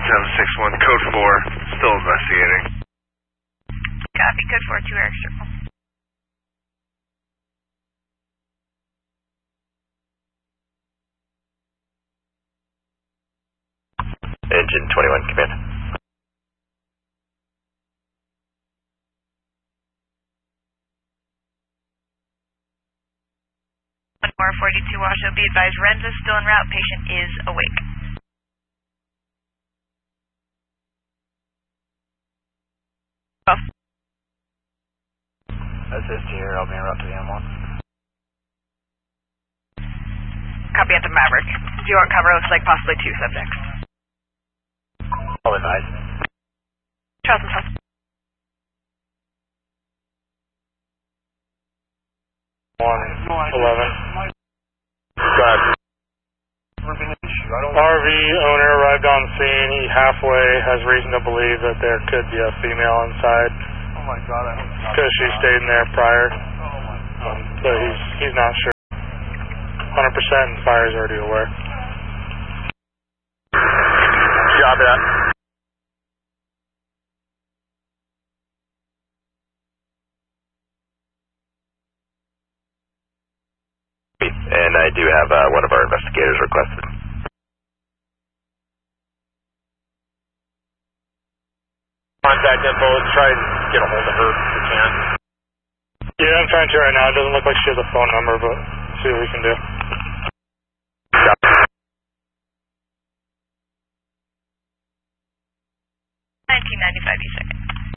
1761, code 4, still investigating. Copy, code 4, 2 Eric Circle. Engine 21, command. 42 Washoe, be advised, Renza still en route, patient is awake. Oh. Assist here, I'll be en route to the M1. Copy at the Maverick. Do you want cover? Looks like possibly 2 subjects. I'll advise. Charleston South. RV owner arrived on scene. He halfway has reason to believe that there could be a female inside. Oh my god, because she stayed in there prior. But he's not sure. 100% and fire's already aware. Job that. And I do have one of our investigators requested. Contact info, let's try and get a hold of her if we can. Yeah, I'm trying to right now. It doesn't look like she has a phone number, but see what we can do.